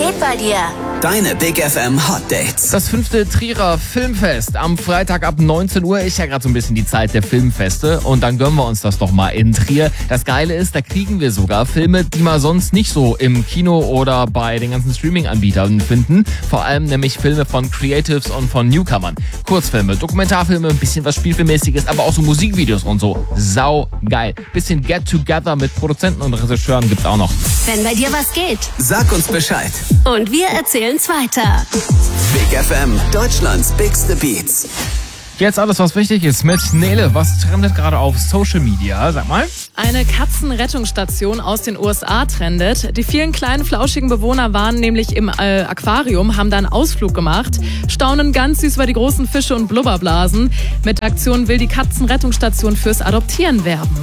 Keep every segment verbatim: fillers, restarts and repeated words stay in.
geht bei dir? Deine Big F M Hot Dates. Das fünfte Trierer Filmfest am Freitag ab neunzehn Uhr ist ja gerade so ein bisschen die Zeit der Filmfeste und dann gönnen wir uns das doch mal in Trier. Das Geile ist, da kriegen wir sogar Filme, die man sonst nicht so im Kino oder bei den ganzen Streaming-Anbietern finden. Vor allem nämlich Filme von Creatives und von Newcomern. Kurzfilme, Dokumentarfilme, ein bisschen was Spielfilmmäßiges, aber auch so Musikvideos und so. Sau geil. Bisschen Get-Together mit Produzenten und Regisseuren gibt's auch noch. Wenn bei dir was geht. Sag uns Bescheid. Und wir erzählen's weiter. Big F M, Deutschlands bigste Beats. Jetzt alles, was wichtig ist mit Nele. Was trendet gerade auf Social Media? Sag mal. Eine Katzenrettungsstation aus den U S A trendet. Die vielen kleinen, flauschigen Bewohner waren nämlich im äh, Aquarium, haben da einen Ausflug gemacht, staunen ganz süß über die großen Fische und Blubberblasen. Mit der Aktion will die Katzenrettungsstation fürs Adoptieren werben.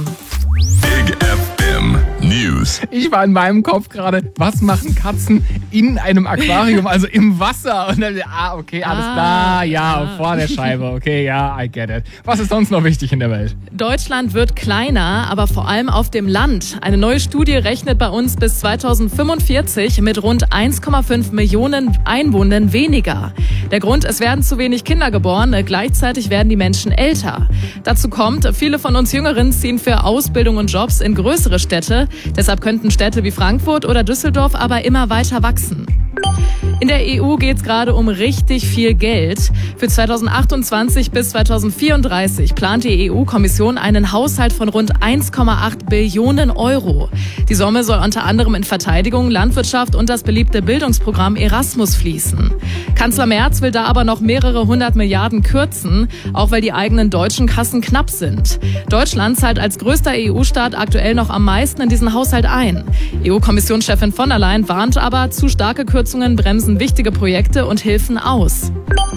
Big F M News. Ich war in meinem Kopf gerade, was machen Katzen in einem Aquarium, also im Wasser? Und dann, ah, okay, alles Ah, klar, ja, ja. vor der Scheibe, okay, ja, I get it. Was ist sonst noch wichtig in der Welt? Deutschland wird kleiner, aber vor allem auf dem Land. Eine neue Studie rechnet bei uns bis zweitausendfünfundvierzig mit rund eins Komma fünf Millionen Einwohnern weniger. Der Grund, es werden zu wenig Kinder geboren, gleichzeitig werden die Menschen älter. Dazu kommt, viele von uns Jüngeren ziehen für Ausbildung und Jobs in größere Städte. Deshalb könnten Städte wie Frankfurt oder Düsseldorf aber immer weiter wachsen. In der E U geht es gerade um richtig viel Geld. Für zweitausendachtundzwanzig bis zweitausendvierunddreißig plant die E U-Kommission einen Haushalt von rund eins Komma acht Billionen Euro. Die Summe soll unter anderem in Verteidigung, Landwirtschaft und das beliebte Bildungsprogramm Erasmus fließen. Kanzler Merz will da aber noch mehrere hundert Milliarden kürzen, auch weil die eigenen deutschen Kassen knapp sind. Deutschland zahlt als größter E U-Staat aktuell noch am meisten in diesen Haushalt ein. E U-Kommissionschefin von der Leyen warnt aber, zu starke Kürzungen bremsen wichtige Projekte und Hilfen aus.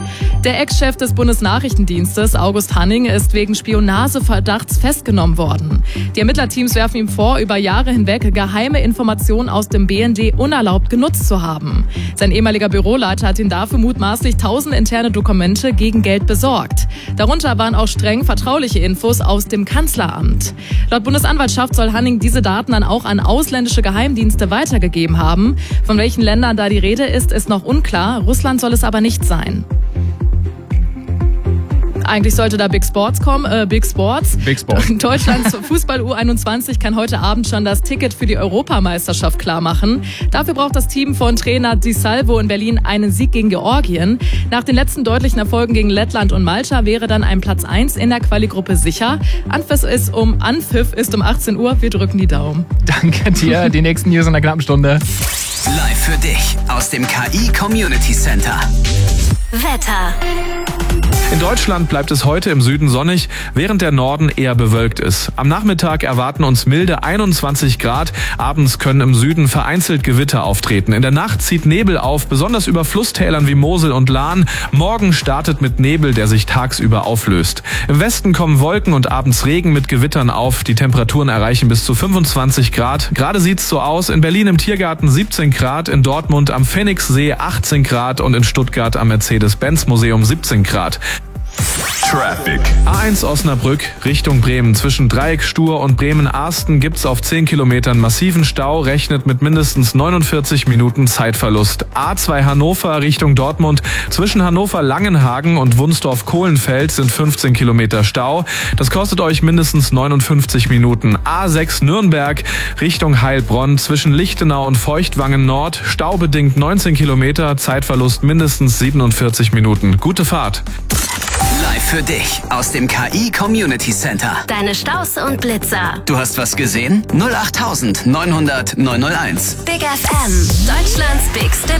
Der Ex-Chef des Bundesnachrichtendienstes, August Hanning, ist wegen Spionageverdachts festgenommen worden. Die Ermittlerteams werfen ihm vor, über Jahre hinweg geheime Informationen aus dem B N D unerlaubt genutzt zu haben. Sein ehemaliger Büroleiter hat ihn dafür mutmaßlich tausend interne Dokumente gegen Geld besorgt. Darunter waren auch streng vertrauliche Infos aus dem Kanzleramt. Laut Bundesanwaltschaft soll Hanning diese Daten dann auch an ausländische Geheimdienste weitergegeben haben. Von welchen Ländern da die Rede ist, ist noch unklar. Russland soll es aber nicht sein. Eigentlich sollte da Big Sports kommen, äh, Big Sports. Big Sports. Deutschlands Fußball U einundzwanzig kann heute Abend schon das Ticket für die Europameisterschaft klarmachen. Dafür braucht das Team von Trainer Di Salvo in Berlin einen Sieg gegen Georgien. Nach den letzten deutlichen Erfolgen gegen Lettland und Malta wäre dann ein Platz eins in der Quali-Gruppe sicher. Anpfiff ist um, Anpfiff ist um achtzehn Uhr. Wir drücken die Daumen. Danke dir. Die nächsten News in einer knappen Stunde. Live für dich aus dem K I Community Center. Wetter. In Deutschland bleibt es heute im Süden sonnig, während der Norden eher bewölkt ist. Am Nachmittag erwarten uns milde einundzwanzig Grad. Abends können im Süden vereinzelt Gewitter auftreten. In der Nacht zieht Nebel auf, besonders über Flusstälern wie Mosel und Lahn. Morgen startet mit Nebel, der sich tagsüber auflöst. Im Westen kommen Wolken und abends Regen mit Gewittern auf. Die Temperaturen erreichen bis zu fünfundzwanzig Grad. Gerade sieht's so aus. In Berlin im Tiergarten siebzehn Grad, in Dortmund am Phoenixsee achtzehn Grad und in Stuttgart am Mercedes-Benz-Museum siebzehn Grad. Traffic. A eins Osnabrück Richtung Bremen. Zwischen Dreieck Stur und Bremen-Arsten gibt's auf zehn Kilometern massiven Stau, rechnet mit mindestens neunundvierzig Minuten Zeitverlust. A zwei Hannover Richtung Dortmund. Zwischen Hannover-Langenhagen und Wunsdorf-Kohlenfeld sind fünfzehn Kilometer Stau. Das kostet euch mindestens neunundfünfzig Minuten. A sechs Nürnberg Richtung Heilbronn. Zwischen Lichtenau und Feuchtwangen Nord. Staubedingt neunzehn Kilometer, Zeitverlust mindestens siebenundvierzig Minuten. Gute Fahrt. Live für dich aus dem K I Community Center. Deine Staus und Blitzer. Du hast was gesehen? null acht neunhundert neunhundert neunhunderteins. Big F M. Deutschlands bigste